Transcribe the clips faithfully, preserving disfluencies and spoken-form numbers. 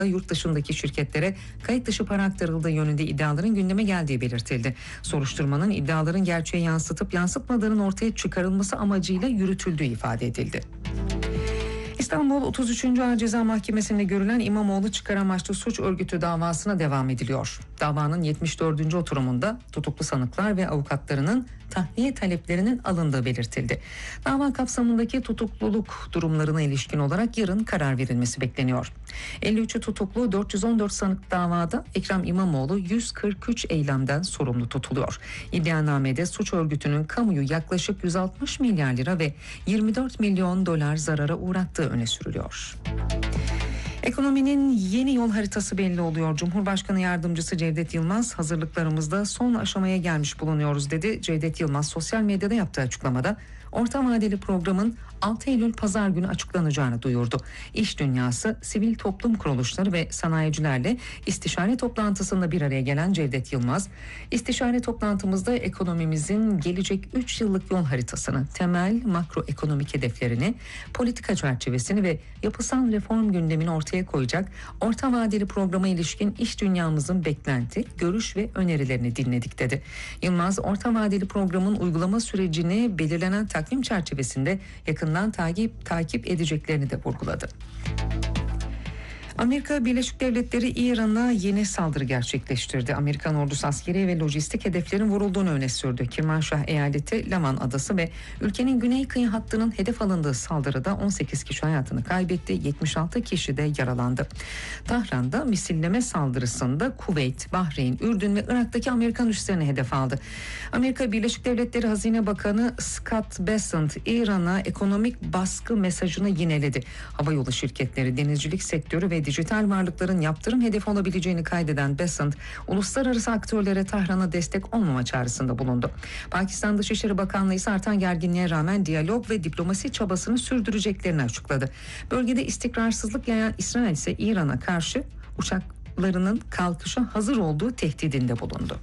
yurt dışındaki şirketlere kayıt dışı para aktarıldığı yönünde iddiaların gündeme geldiği belirtildi. Soruşturmanın iddiaların gerçeği yansıtıp yansıtmadığının ortaya çıkarılması amacıyla yürütüldüğü ifade edildi. İstanbul otuz üçüncü Ağır Ceza Mahkemesi'nde görülen İmamoğlu çıkar amaçlı suç örgütü davasına devam ediliyor. Davanın yetmiş dördüncü oturumunda tutuklu sanıklar ve avukatlarının tahliye taleplerinin alındığı belirtildi. Dava kapsamındaki tutukluluk durumlarına ilişkin olarak yarın karar verilmesi bekleniyor. elli üçü tutuklu, dört yüz on dört sanık davada, Ekrem İmamoğlu yüz kırk üç eylemden sorumlu tutuluyor. İddianamede suç örgütünün kamuyu yaklaşık yüz altmış milyar lira ve yirmi dört milyon dolar zarara uğrattığı öne sürülüyor. Ekonominin yeni yol haritası belli oluyor. Cumhurbaşkanı Yardımcısı Cevdet Yılmaz, hazırlıklarımızda son aşamaya gelmiş bulunuyoruz dedi. Cevdet Yılmaz sosyal medyada yaptığı açıklamada orta vadeli programın altı Eylül Pazar günü açıklanacağını duyurdu. İş dünyası, sivil toplum kuruluşları ve sanayicilerle istişare toplantısında bir araya gelen Cevdet Yılmaz, istişare toplantımızda ekonomimizin gelecek üç yıllık yol haritasını, temel makroekonomik hedeflerini, politika çerçevesini ve yapısal reform gündemini ortaya koyacak orta vadeli programa ilişkin iş dünyamızın beklenti, görüş ve önerilerini dinledik dedi. Yılmaz, orta vadeli programın uygulama sürecini belirlenen takvim çerçevesinde yakından takip, takip edeceklerini de vurguladı. Amerika Birleşik Devletleri İran'a yeni saldırı gerçekleştirdi. Amerikan ordusu askeri ve lojistik hedeflerin vurulduğunu öne sürdü. Kirmanşah eyaleti, Laman adası ve ülkenin güney kıyı hattının hedef alındığı saldırıda on sekiz kişi hayatını kaybetti, yetmiş altı kişi de yaralandı. Tahran'da misilleme saldırısında Kuveyt, Bahreyn, Ürdün ve Irak'taki Amerikan üslerini hedef aldı. Amerika Birleşik Devletleri Hazine Bakanı Scott Bessent, İran'a ekonomik baskı mesajını yineledi. Havayolu şirketleri, denizcilik sektörü ve dijital varlıkların yaptırım hedefi olabileceğini kaydeden Bessent, uluslararası aktörlere Tahran'a destek olmama çağrısında bulundu. Pakistan Dışişleri Bakanlığı ise artan gerginliğe rağmen diyalog ve diplomasi çabasını sürdüreceklerini açıkladı. Bölgede istikrarsızlık yayan İsrail ise İran'a karşı uçaklarının kalkışa hazır olduğu tehdidinde bulundu.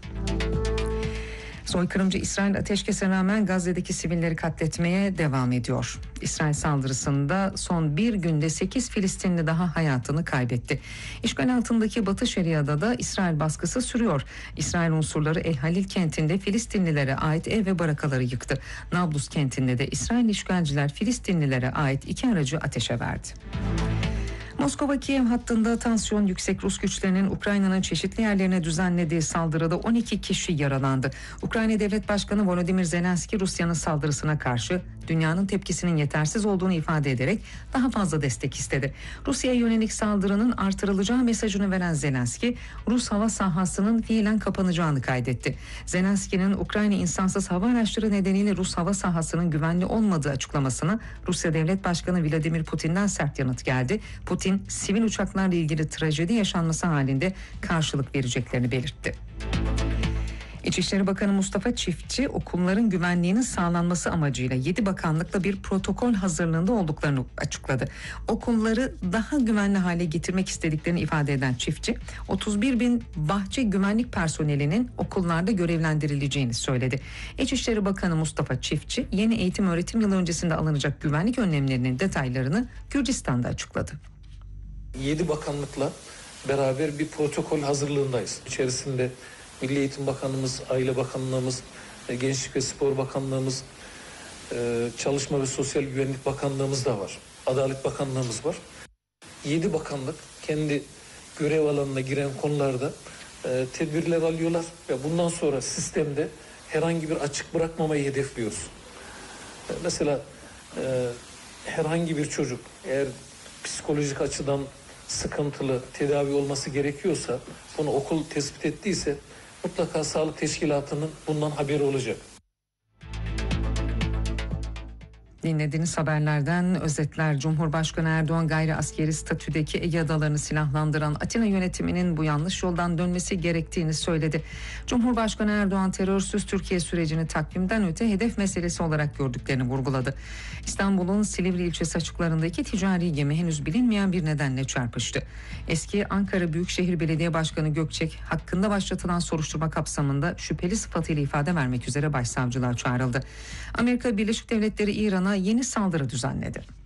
Soykırımcı İsrail ateşkese rağmen Gazze'deki sivilleri katletmeye devam ediyor. İsrail saldırısında son bir günde sekiz Filistinli daha hayatını kaybetti. İşgal altındaki Batı Şeria'da da İsrail baskısı sürüyor. İsrail unsurları El Halil kentinde Filistinlilere ait ev ve barakaları yıktı. Nablus kentinde de İsrail işgalciler Filistinlilere ait iki aracı ateşe verdi. Moskova-Kiev hattında tansiyon yüksek. Rus güçlerinin Ukrayna'nın çeşitli yerlerine düzenlediği saldırıda on iki kişi yaralandı. Ukrayna Devlet Başkanı Volodymyr Zelenski, Rusya'nın saldırısına karşı dünyanın tepkisinin yetersiz olduğunu ifade ederek daha fazla destek istedi. Rusya'ya yönelik saldırının artırılacağı mesajını veren Zelenski, Rus hava sahasının fiilen kapanacağını kaydetti. Zelenski'nin Ukrayna insansız hava araçları nedeniyle Rus hava sahasının güvenli olmadığı açıklamasına Rusya Devlet Başkanı Vladimir Putin'den sert yanıt geldi. Putin, sivil uçaklarla ilgili trajedi yaşanması halinde karşılık vereceklerini belirtti. İçişleri Bakanı Mustafa Çiftçi, okulların güvenliğinin sağlanması amacıyla yedi bakanlıkla bir protokol hazırlığında olduklarını açıkladı. Okulları daha güvenli hale getirmek istediklerini ifade eden Çiftçi, otuz bir bin bahçe güvenlik personelinin okullarda görevlendirileceğini söyledi. İçişleri Bakanı Mustafa Çiftçi, yeni eğitim öğretim yılı öncesinde alınacak güvenlik önlemlerinin detaylarını Gürcistan'da açıkladı. yedi bakanlıkla beraber bir protokol hazırlığındayız. İçerisinde Milli Eğitim Bakanımız, Aile Bakanlığımız, Gençlik ve Spor Bakanlığımız, Çalışma ve Sosyal Güvenlik Bakanlığımız da var. Adalet Bakanlığımız var. Yedi bakanlık kendi görev alanına giren konularda tedbirler alıyorlar ve bundan sonra sistemde herhangi bir açık bırakmamayı hedefliyoruz. Mesela herhangi bir çocuk eğer psikolojik açıdan sıkıntılı tedavi olması gerekiyorsa, bunu okul tespit ettiyse mutlaka sağlık teşkilatının bundan haberi olacak. Dinlediğiniz haberlerden özetler. Cumhurbaşkanı Erdoğan gayri askeri statüdeki Ege Adalarını silahlandıran Atina yönetiminin bu yanlış yoldan dönmesi gerektiğini söyledi. Cumhurbaşkanı Erdoğan terörsüz Türkiye sürecini takvimden öte hedef meselesi olarak gördüklerini vurguladı. İstanbul'un Silivri ilçesi açıklarındaki ticari gemi henüz bilinmeyen bir nedenle çarpıştı. Eski Ankara Büyükşehir Belediye Başkanı Gökçek hakkında başlatılan soruşturma kapsamında şüpheli sıfatıyla ifade vermek üzere başsavcılığa çağrıldı. Amerika Birleşik Devletleri İran'a yeni saldırı düzenledi.